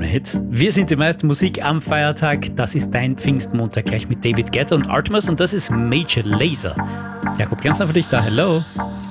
Hit. Wir sind die meiste Musik am Feiertag. Das ist dein Pfingstmontag gleich mit David Guetta und Artemis und das ist Major Lazer. Jakob, ganz einfach für dich da. Hello.